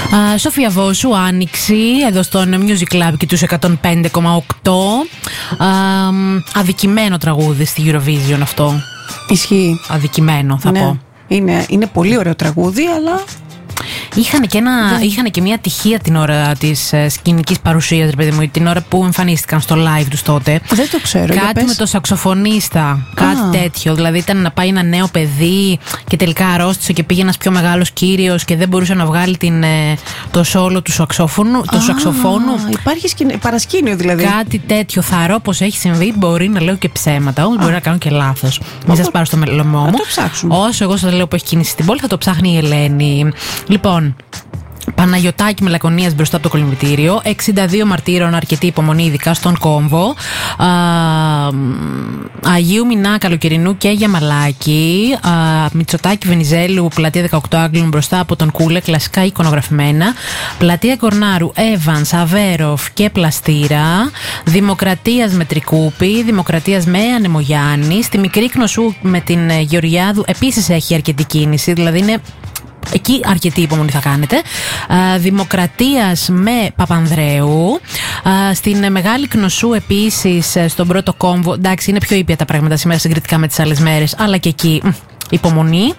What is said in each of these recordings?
Σοφία Βόσου, Άνοιξη, εδώ στον Music Club και τους 105,8. Αδικημένο τραγούδι στη Eurovision αυτό. Ισχύει. Αδικημένο θα πω. Είναι πολύ ωραίο τραγούδι, αλλά... Είχαν και μια ατυχία την ώρα της σκηνικής παρουσίας, ρε παιδί μου, την ώρα που εμφανίστηκαν στο live τους τότε. Δεν το ξέρω. Κάτι με το σαξοφωνίστα, κάτι τέτοιο. Δηλαδή ήταν να πάει ένα νέο παιδί και τελικά αρρώστησε και πήγε ένας πιο μεγάλος κύριος και δεν μπορούσε να βγάλει το σόλο του σαξοφώνου. Υπάρχει παρασκήνιο δηλαδή. Κάτι τέτοιο. Θαρώ πως έχει συμβεί. Μπορεί να λέω και ψέματα, όμως μπορεί να κάνω και λάθος. Μην σας πάρω στο μελωμό μου. Όσο εγώ σας λέω που έχει κίνηση στην πόλη, θα το ψάχνει η Ελένη. Λοιπόν, Παναγιωτάκη με Λακωνίας μπροστά από το κολυμβητήριο. 62 μαρτύρων, αρκετή υπομονή, ειδικά στον κόμβο. Αγίου Μινά Καλοκαιρινού και Γιαμαλάκη. Μητσοτάκη Βενιζέλου, πλατεία 18 Άγγλων μπροστά από τον Κούλε, κλασικά εικονογραφημένα. Πλατεία Κορνάρου, Εύανς, Αβέροφ και Πλαστήρα. Δημοκρατίας με Τρικούπη. Δημοκρατίας με Ανεμογιάννη. Στη Μικρή Κνωσού με την Γεωργιάδου επίσης έχει αρκετή κίνηση, δηλαδή είναι. Εκεί αρκετή υπομονή θα κάνετε. Δημοκρατίας με Παπανδρέου. Στην Μεγάλη Κνωσού επίσης, στον πρώτο κόμβο. Εντάξει, είναι πιο ήπια τα πράγματα σήμερα συγκριτικά με τις άλλες μέρες, αλλά και εκεί υπομονή.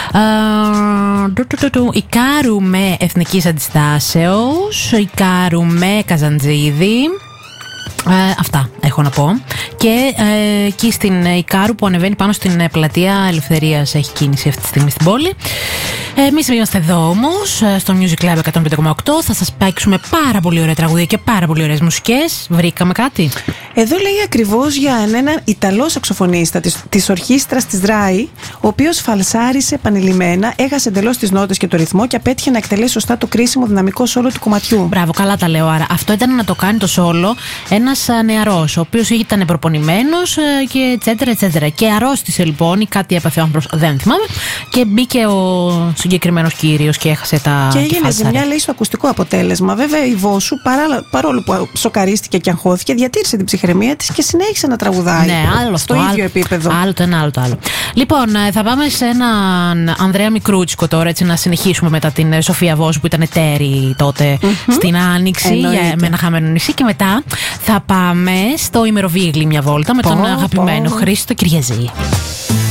Η Κάρου με Εθνικής Αντιστάσεως. Η Κάρου με Καζαντζίδη. Αυτά έχω να πω. Και εκεί στην Ικάρου που ανεβαίνει πάνω στην πλατεία Ελευθερίας έχει κίνηση αυτή τη στιγμή στην πόλη. Εμείς είμαστε εδώ όμως στο Music Club 105,8. Θα σας παίξουμε πάρα πολύ ωραία τραγούδια και πάρα πολύ ωραίες μουσικές. Βρήκαμε κάτι. Εδώ λέει ακριβώς για έναν Ιταλό σαξοφωνίστα της ορχήστρας της ΡΑΗ, ο οποίος φαλσάρισε επανειλημμένα, έχασε εντελώς τις νότες και το ρυθμό και απέτυχε να εκτελέσει σωστά το κρίσιμο δυναμικό σόλο του κομματιού. Μπράβο, καλά τα λέω. Άρα αυτό ήταν να το κάνει το σόλο ένας νεαρός, ο οποίος ήταν προπονημένος και ετσέτερα ετσέτερα. Και αρρώστησε λοιπόν, ή κάτι έπαθε ο άνθρωπος, δεν θυμάμαι, και μπήκε ο συγκεκριμένος κύριος και έχασε τα. Και έγινε ζημιά, λέει, στο ακουστικό αποτέλεσμα. Βέβαια η Βόσου, παρόλο που σοκαρίστηκε και αγχώθηκε, διατήρησε την ψυχραιμία της και συνέχισε να τραγουδάει. Ναι, άλλο στο ίδιο επίπεδο. Άλλο το ένα, άλλο το άλλο. Λοιπόν, θα πάμε σε έναν Ανδρέα Μικρούτσικο τώρα, έτσι να συνεχίσουμε μετά την Σοφία Βόσου που ήταν εταίρη τότε στην Άνοιξη με ένα χαμένο νησί. Και μετά θα πάμε στο Ημεροβίγλι μια βόλτα με τον αγαπημένο Χρήστο Κυριαζή.